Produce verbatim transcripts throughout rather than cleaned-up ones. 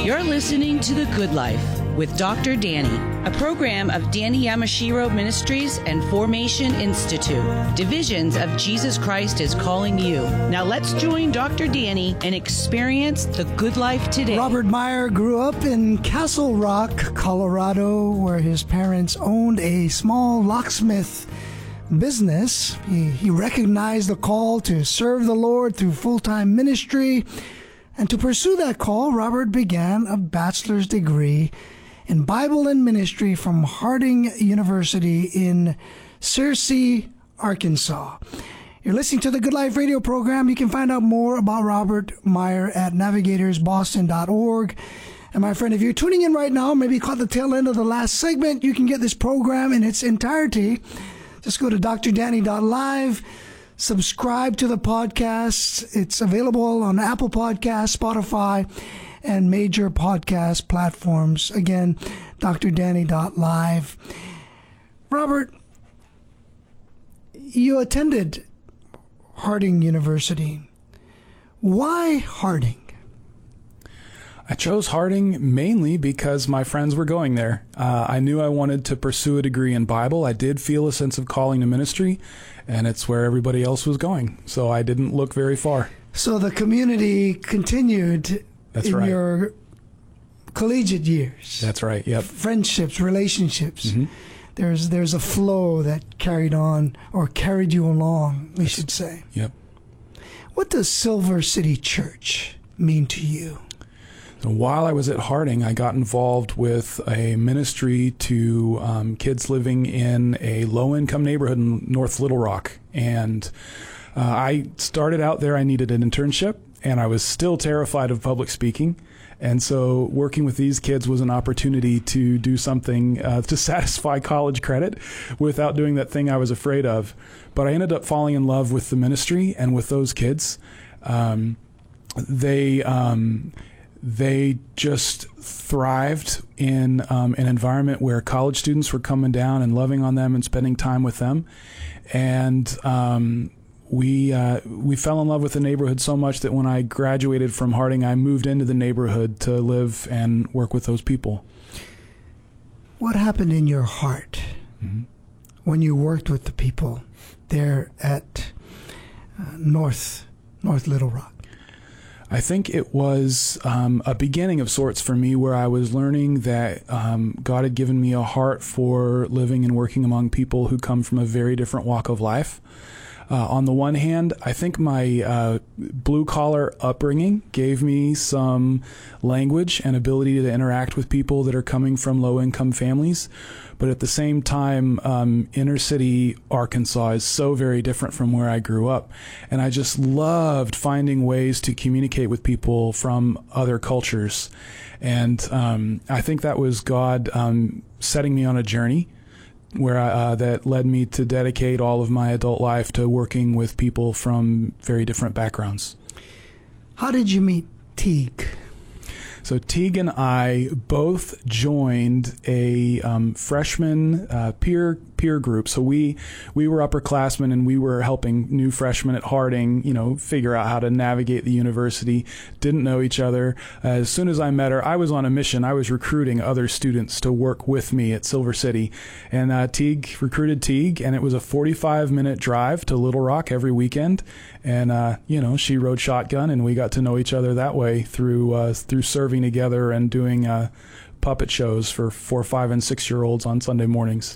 You're listening to The Good Life with Doctor Danny, a program of Danny Yamashiro Ministries and Formation Institute. Divisions of Jesus Christ is calling you. Now let's join Doctor Danny and experience the good life today. Robert Meyer grew up in Castle Rock, Colorado, where his parents owned a small locksmith business. He, he recognized the call to serve the Lord through full-time ministry. And to pursue that call, Robert began a bachelor's degree in Bible and Ministry from Harding University in Searcy, Arkansas. You're listening to the Good Life radio program. You can find out more about Robert Meyer at navigators boston dot org. And my friend, if you're tuning in right now, maybe caught the tail end of the last segment, you can get this program in its entirety. Just go to d r danny dot live. Subscribe to the podcast. It's available on Apple Podcasts, Spotify, and major podcast platforms. Again, d r danny dot live. Robert, you attended Harding University. Why Harding? I chose Harding mainly because my friends were going there. Uh, I knew I wanted to pursue a degree in Bible. I did feel a sense of calling to ministry, and it's where everybody else was going. So I didn't look very far. So the community continued That's in right. your collegiate years. That's right, yep. Friendships, relationships. Mm-hmm. There's there's a flow that carried on, or carried you along, we That's, should say. Yep. What does Silver City Church mean to you? So while I was at Harding, I got involved with a ministry to um, kids living in a low-income neighborhood in North Little Rock. And uh, I started out there, I needed an internship, and I was still terrified of public speaking. And so working with these kids was an opportunity to do something uh, to satisfy college credit without doing that thing I was afraid of. But I ended up falling in love with the ministry and with those kids. Um, they... Um, They just thrived in um, an environment where college students were coming down and loving on them and spending time with them. And um, we uh, we fell in love with the neighborhood so much that when I graduated from Harding, I moved into the neighborhood to live and work with those people. What happened in your heart mm-hmm. when you worked with the people there at uh, North North Little Rock? I think it was um, a beginning of sorts for me where I was learning that um, God had given me a heart for living and working among people who come from a very different walk of life. Uh, on the one hand, I think my uh, blue-collar upbringing gave me some language and ability to interact with people that are coming from low-income families. But at the same time, um, inner-city Arkansas is so very different from where I grew up. And I just loved finding ways to communicate with people from other cultures. And um, I think that was God um, setting me on a journey where I, uh, that led me to dedicate all of my adult life to working with people from very different backgrounds. How did you meet Teague? So Teague and I both joined a um, freshman uh, peer peer group. So we we were upperclassmen and we were helping new freshmen at Harding, you know, figure out how to navigate the university. Didn't know each other. As soon as I met her, I was on a mission. I was recruiting other students to work with me at Silver City, and uh, Teague recruited Teague, and it was a forty-five minute drive to Little Rock every weekend. And uh, you know, she rode shotgun, and we got to know each other that way through uh, through serving together and doing uh, puppet shows for four, five, and six year olds on Sunday mornings.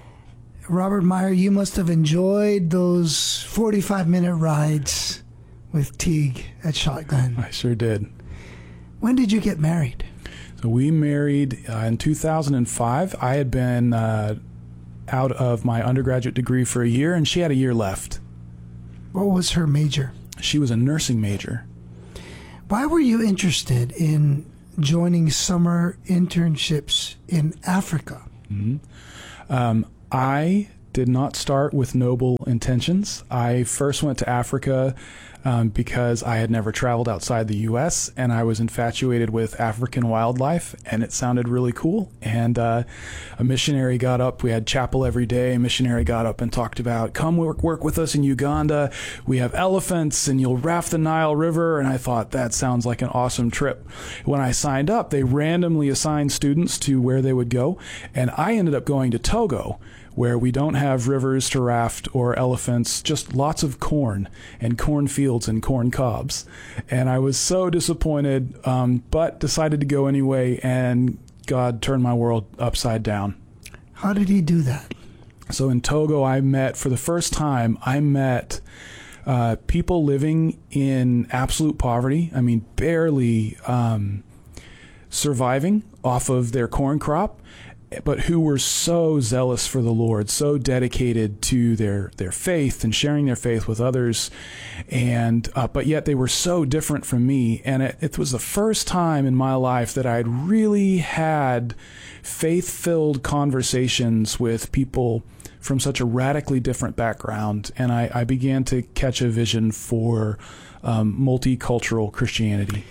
Robert Meyer, you must have enjoyed those forty-five minute rides with Teague at Shotgun. I sure did. When did you get married? So we married uh, in two thousand five. I had been uh, out of my undergraduate degree for a year, and she had a year left. What was her major? She was a nursing major. Why were you interested in joining summer internships in Africa? Mm-hmm. Um, I did not start with noble intentions. I first went to Africa um, because I had never traveled outside the U S and I was infatuated with African wildlife, and it sounded really cool. And uh, a missionary got up. We had chapel every day. A missionary got up and talked about, come work, work with us in Uganda. We have elephants and you'll raft the Nile River. And I thought, that sounds like an awesome trip. When I signed up, they randomly assigned students to where they would go. And I ended up going to Togo, where we don't have rivers to raft or elephants, just lots of corn and cornfields and corn cobs. And I was so disappointed, um, but decided to go anyway, and God turned my world upside down. How did he do that? So in Togo, I met, for the first time, I met uh, people living in absolute poverty. I mean, barely um, surviving off of their corn crop, but who were so zealous for the Lord, so dedicated to their, their faith and sharing their faith with others. And, uh, but yet they were so different from me. And it, it was the first time in my life that I'd really had faith-filled conversations with people from such a radically different background. And I, I began to catch a vision for um, multicultural Christianity.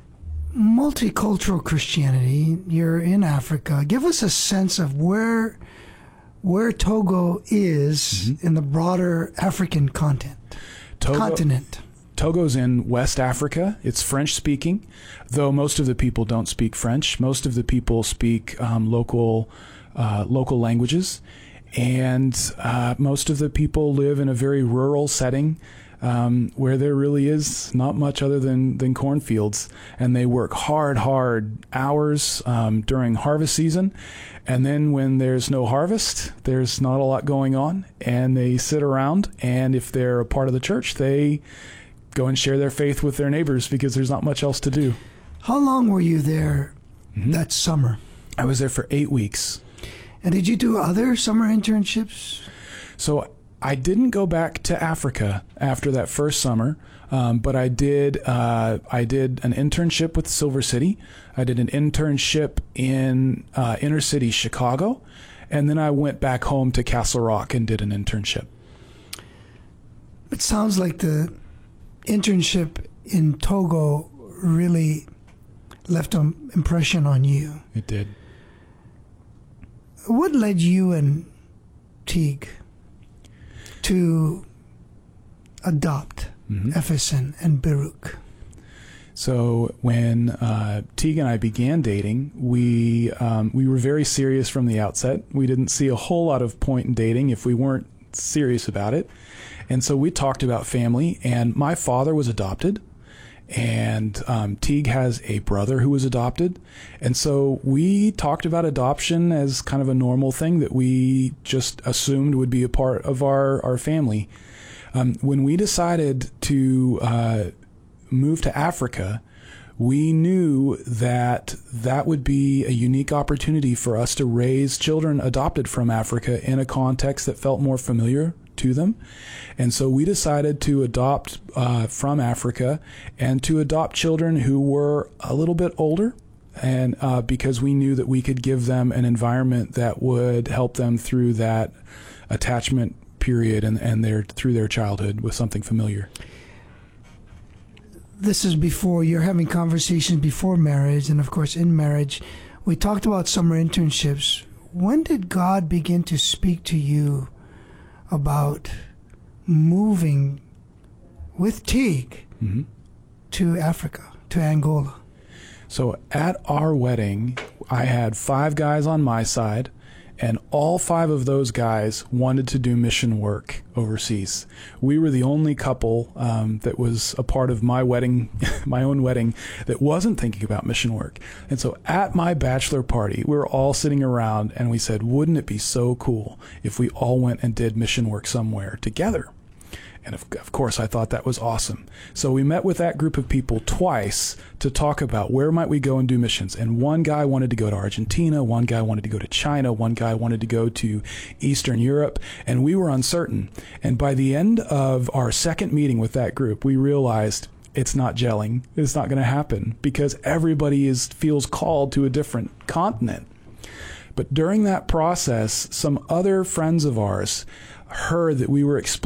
Multicultural Christianity, you're in Africa. Give us a sense of where where Togo is mm-hmm. in the broader African content, Togo, continent. Togo's in West Africa. It's French-speaking, though most of the people don't speak French. Most of the people speak um, local uh, local languages, and uh, most of the people live in a very rural setting, Um, where there really is not much other than, than cornfields. And they work hard, hard hours um, during harvest season. And then when there's no harvest, there's not a lot going on. And they sit around, and if they're a part of the church, they go and share their faith with their neighbors because there's not much else to do. How long were you there mm-hmm. that summer? I was there for eight weeks. And did you do other summer internships? So I didn't go back to Africa after that first summer, um, but I did. Uh, I did an internship with Silver City. I did an internship in uh, inner city Chicago, and then I went back home to Castle Rock and did an internship. It sounds like the internship in Togo really left an impression on you. It did. What led you and Teague to adopt mm-hmm. F S N and Baruch? So when uh, Teague and I began dating, we um, we were very serious from the outset. We didn't see a whole lot of point in dating if we weren't serious about it. And so we talked about family, and my father was adopted, and um, Teague has a brother who was adopted. And so we talked about adoption as kind of a normal thing that we just assumed would be a part of our, our family. Um, when we decided to uh, move to Africa, we knew that that would be a unique opportunity for us to raise children adopted from Africa in a context that felt more familiar to them. And so we decided to adopt uh, from Africa, and to adopt children who were a little bit older, and uh, because we knew that we could give them an environment that would help them through that attachment period and, and their through their childhood with something familiar. This is before you're having conversations before marriage, and of course in marriage. We talked about summer internships. When did God begin to speak to you about moving with Teague mm-hmm. to Africa, to Angola? So at our wedding, I had five guys on my side, and all five of those guys wanted to do mission work overseas. We were the only couple um, that was a part of my wedding, my own wedding, that wasn't thinking about mission work. And so at my bachelor party, we were all sitting around, and we said, wouldn't it be so cool if we all went and did mission work somewhere together? And of, of course, I thought that was awesome. So we met with that group of people twice to talk about where might we go and do missions. And one guy wanted to go to Argentina, one guy wanted to go to China, one guy wanted to go to Eastern Europe, and we were uncertain. And by the end of our second meeting with that group, we realized it's not gelling. It's not going to happen because everybody is feels called to a different continent. But during that process, some other friends of ours heard that we were explaining